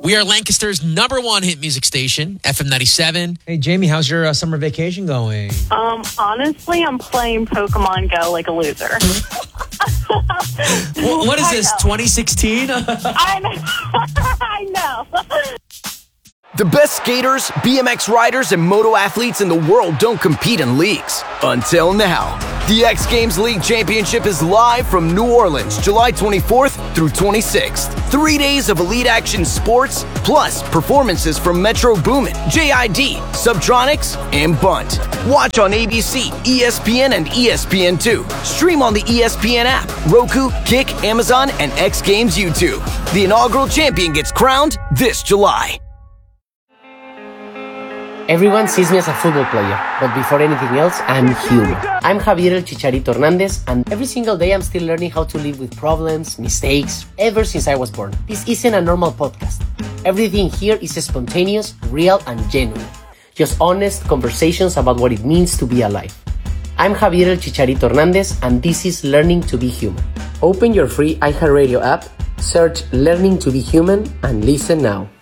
We are Lancaster's #1 hit music station, FM 97. Hey, Jamie, how's your summer vacation going? Honestly, I'm playing Pokemon Go like a loser. What is this, 2016? I know. The best skaters, BMX riders, and moto athletes in the world don't compete in leagues. Until now. The X Games League Championship is live from New Orleans, July 24th through 26th. 3 days of elite action sports, plus performances from Metro Boomin, JID, Subtronics, and Bunt. Watch on ABC, ESPN, and ESPN2. Stream on the ESPN app, Roku, Kick, Amazon, and X Games YouTube. The inaugural champion gets crowned this July. Everyone sees me as a football player, but before anything else, I'm human. I'm Javier El Chicharito Hernandez, and every single day I'm still learning how to live with problems, mistakes, ever since I was born. This isn't a normal podcast. Everything here is spontaneous, real, and genuine. Just honest conversations about what it means to be alive. I'm Javier El Chicharito Hernandez, and this is Learning to be Human. Open your free iHeartRadio app, search Learning to be Human, and listen now.